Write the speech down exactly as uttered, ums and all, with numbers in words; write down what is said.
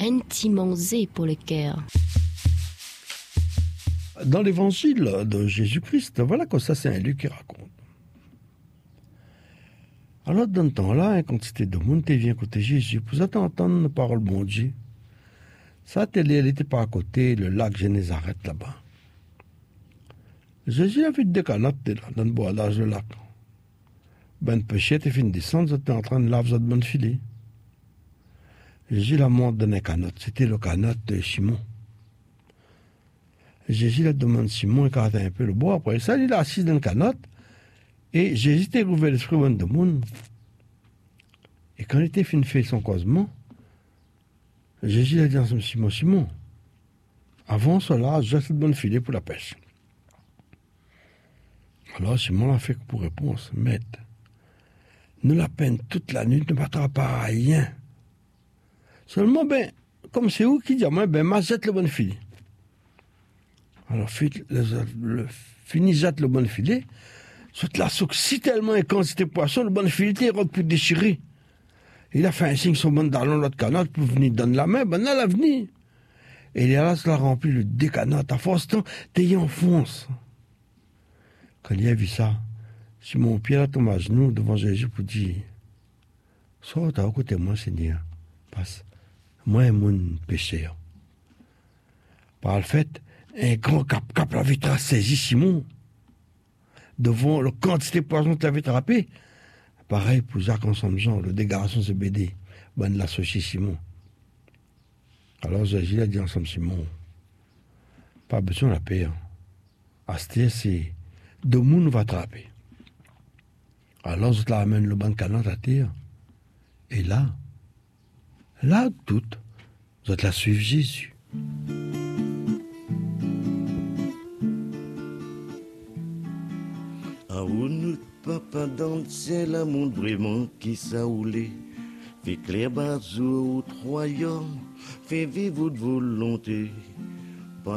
intimement zé pour le cœur. Dans l'évangile de Jésus-Christ, voilà que ça, c'est un Luc qui raconte. Alors, dans ce temps-là, une quantité de monde vient écouter Jésus pour entendre la parole de mon Dieu. Ça, elle n'était pas à côté, le lac Génézareth, là-bas. Jésus a vu des canottes là, dans le bois-d'âge du lac. Ben, péché était fini de descendre, ils étaient en train de laver votre bonne filet. Jésus la montre dans une canotte, c'était le canotte de Simon. Jésus la demande Simon, il carate un peu le bois, après ça, il est assis dans une canotte, et Jésus était ouvert l'esprit de monde. Et quand il était fini de faire son causement, Jésus a dit à Simon, Simon, avant cela, j'ai cette bonne filet pour la pêche. Alors Simon a fait pour réponse, maître, nous la peine toute la nuit ne battra pas à rien. Seulement, ben, comme c'est où qui dit, moi, ben, ma jette le bon filet. Alors, fini jette le bon filet, cette la souque si tellement et quand c'était poisson, le bon filet était pour déchirer. Il a fait un signe sur le bon dans l'autre canotte pour venir donner la main, ben, là, la venir. Et il a là, cela rempli le décanote. À force de temps, t'es enfonce. Quand il a vu ça, Simon Pierre tombe à genoux devant Jésus pour dire, sois à côté de moi, Seigneur, parce moi et mon pécheur. Par le fait, un grand cap-cap l'avait saisi Simon, devant la quantité de poison qu'il avait attrapé. Pareil pour Jacques ensemble Jean, le dégarçon de B D, ben l'associé Simon. Alors Jésus a dit ensemble Simon, pas besoin de la paix. À ce c'est de monde va attraper. Alors je l'amène le bon canon à terre. Et là, là tout, je la suivre Jésus. Ah où nous papa dans le ciel à monde vraiment qui s'aoulé. Fait clair bazou au royaume, fait vivre votre volonté.